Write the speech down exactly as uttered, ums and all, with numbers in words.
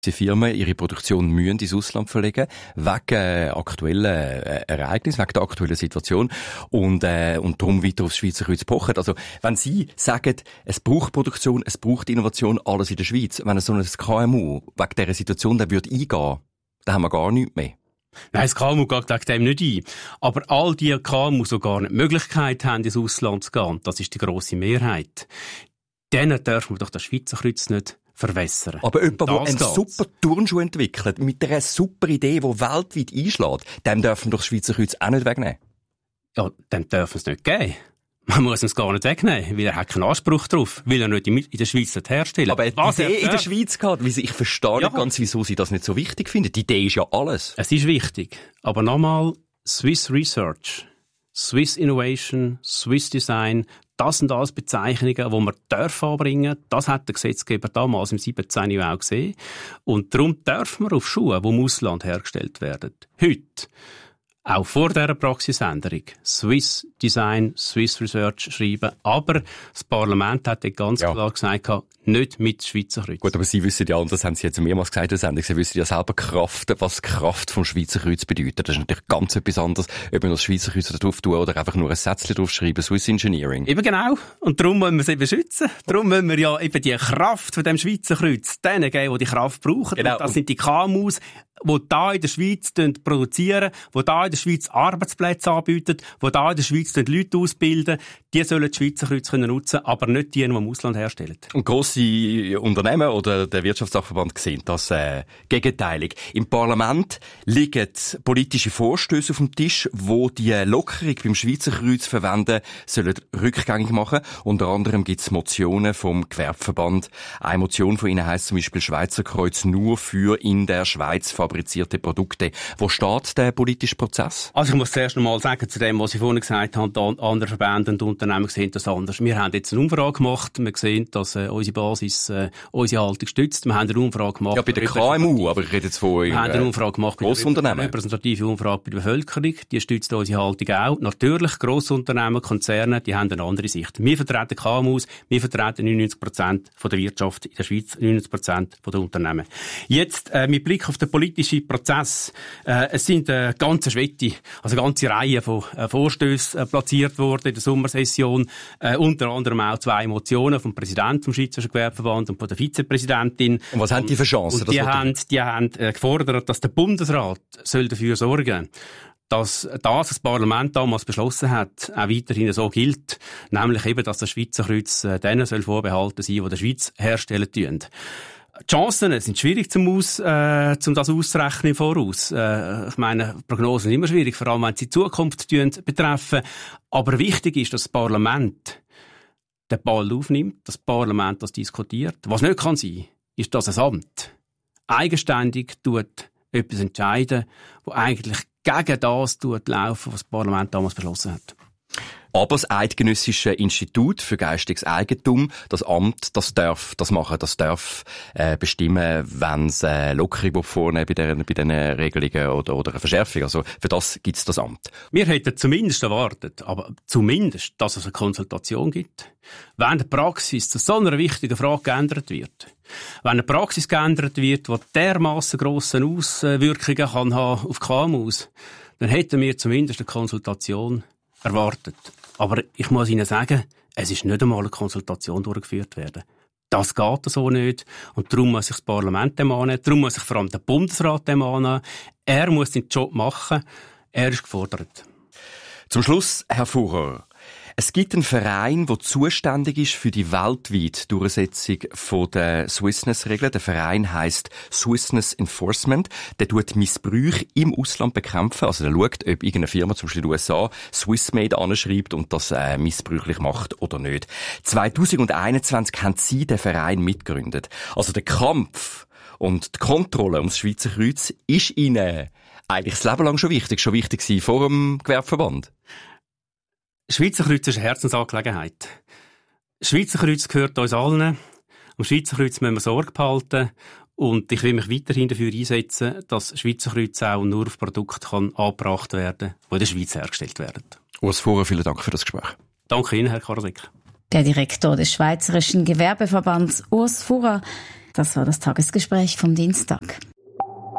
Die Firmen ihre Produktion müssen ins Ausland verlegen, wegen äh, aktuellen äh, Ereignissen, wegen der aktuellen Situation und, äh, und darum weiter aufs Schweizer Kreuz pochen. Also, wenn Sie sagen, es braucht Produktion, es braucht Innovation, alles in der Schweiz, wenn so ein K M U wegen dieser Situation dann würde eingehen, dann haben wir gar nichts mehr. Nein, das K M U geht gegen dem nicht ein. Aber all die K M U, die gar nicht die Möglichkeit haben, ins Ausland zu gehen, das ist die grosse Mehrheit, denen dürfen wir doch das Schweizer Kreuz nicht verwässern. Aber jemand, der einen geht's. super Turnschuh entwickelt, mit einer super Idee, die weltweit einschlägt, dem dürfen wir doch das Schweizer Kreuz auch nicht wegnehmen. Ja, dem dürfen wir es nicht geben. Man muss es gar nicht wegnehmen, weil er hat keinen Anspruch drauf, weil er nicht in der Schweiz herstellen. Aber die Was Idee er in der Schweiz gehabt, weil ich verstehe Ja. nicht ganz, wieso Sie das nicht so wichtig finden. Die Idee ist ja alles. Es ist wichtig. Aber nochmal, Swiss Research, Swiss Innovation, Swiss Design, das sind alles Bezeichnungen, die man darf anbringen. Das hat der Gesetzgeber damals im siebzehn auch gesehen. Und darum dürfen wir auf Schuhe, die im Ausland hergestellt werden, heute, auch vor dieser Praxisänderung, Swiss Design, Swiss Research schreiben. Aber das Parlament hat dort ganz Ja. klar gesagt, nicht mit Schweizer Kreuz. Gut, aber Sie wissen ja, und das haben Sie jetzt mehrmals gesagt in der Sendung, Sie wissen ja selber Kraft, was Kraft vom Schweizer Kreuz bedeutet. Das ist natürlich ganz etwas anderes, ob man das Schweizer Kreuz drauf tun oder einfach nur ein Sätzchen draufschreiben, Swiss Engineering. Eben genau. Und darum müssen wir es eben schützen. Darum müssen wir ja eben die Kraft von dem Schweizer Kreuz denen geben, die die Kraft brauchen. Genau. Und das sind die K M Us, die da in der Schweiz produzieren, die da in der Schweiz Arbeitsplätze anbieten, die da in der Schweiz Leute ausbilden. Die sollen die Schweizer Kreuz nutzen können, aber nicht die, die im Ausland herstellen. Und grosse Unternehmen oder der Wirtschaftssachverband sehen das äh, gegenteilig. Im Parlament liegen politische Vorstöße auf dem Tisch, wo die Lockerung beim Schweizer Kreuz verwenden sollen rückgängig machen. Unter anderem gibt es Motionen vom Gewerbeverband. Eine Motion von ihnen heisst zum Beispiel Schweizer Kreuz nur für in der Schweiz fabrizierte Produkte. Wo steht der politische Prozess? Also ich muss zuerst noch mal sagen, zu dem, was ich vorhin gesagt habe, die andere Verbände und Unternehmen sehen das anders. Wir haben jetzt eine Umfrage gemacht. Wir sehen, dass äh, unsere Basis äh, unsere Haltung stützt. Wir haben eine Umfrage gemacht. Ja, bei der K M U, aber ich rede jetzt von Wir haben eine Umfrage gemacht bei Grossunternehmen. Eine repräsentative Umfrage bei der Bevölkerung. Die stützt unsere Haltung auch. Natürlich, Grossunternehmen, Konzerne, die haben eine andere Sicht. Wir vertreten K M Us, wir vertreten neunundneunzig Prozent von der Wirtschaft in der Schweiz, neunundneunzig Prozent von der Unternehmen. Jetzt, äh, mit Blick auf den politischen Prozess. Äh, es sind äh, ganze Schwette, also eine ganze Reihe von äh, Vorstößen äh, platziert worden in der Sommersession. Äh, unter anderem auch zwei Motionen vom Präsidenten vom Schweizerischen Gewerbeverband und von der Vizepräsidentin. Und was haben die für Chancen? Und die haben, die haben äh, gefordert, dass der Bundesrat soll dafür sorgen dass das, was das Parlament damals beschlossen hat, auch weiterhin so gilt. Nämlich eben, dass das Schweizer Kreuz äh, denen soll vorbehalten sein, die der Schweiz herstellen tun. Die Chancen sind schwierig zum, Aus, äh, zum das auszurechnen im Voraus. Äh, ich meine, Prognosen sind immer schwierig, vor allem wenn sie die Zukunft betreffen. Aber wichtig ist, dass das Parlament den Ball aufnimmt, dass das Parlament das diskutiert. Was nicht kann sein, ist, dass ein Amt eigenständig tut, etwas entscheiden, wo eigentlich gegen das tut laufen, was das Parlament damals beschlossen hat. Aber das Eidgenössische Institut für geistiges Eigentum, das Amt, das darf das machen, das darf äh, bestimmen, wenn es äh, Lockerung vornehmen bei diesen bei den Regelungen oder, oder eine Verschärfung. Also für das gibt es das Amt. Wir hätten zumindest erwartet, aber zumindest, dass es eine Konsultation gibt. Wenn die Praxis zu so einer wichtigen Frage geändert wird, wenn eine Praxis geändert wird, die dermassen grosse Auswirkungen kann haben auf K M Us, dann hätten wir zumindest eine Konsultation erwartet. Aber ich muss Ihnen sagen, es ist nicht einmal eine Konsultation durchgeführt werden. Das geht so nicht. Und darum muss sich das Parlament dem annehmen. Darum muss sich vor allem der Bundesrat dem annehmen. Er muss den Job machen. Er ist gefordert. Zum Schluss, Herr Fuhrer. Es gibt einen Verein, der zuständig ist für die weltweite Durchsetzung der Swissness-Regeln. Der Verein heisst Swissness Enforcement. Der tut Missbrüche im Ausland bekämpfen. Also der schaut, ob irgendeine Firma, zum Beispiel in den U S A, Swissmade anschreibt und das äh, missbräuchlich macht oder nicht. zwanzig einundzwanzig haben Sie den Verein mitgegründet. Also der Kampf und die Kontrolle ums Schweizer Kreuz ist Ihnen eigentlich das Leben lang schon wichtig, schon wichtig gewesen vor dem Gewerbeverband. Schweizer Kreuz ist eine Herzensangelegenheit. Schweizer Kreuz gehört uns allen. Am Schweizer Kreuz müssen wir Sorge behalten. Und ich will mich weiterhin dafür einsetzen, dass Schweizer Kreuz auch nur auf Produkte kann angebracht werden kann, die in der Schweiz hergestellt werden. Urs Fuhrer, vielen Dank für das Gespräch. Danke Ihnen, Herr Karasek. Der Direktor des Schweizerischen Gewerbeverbands, Urs Fuhrer. Das war das Tagesgespräch vom Dienstag.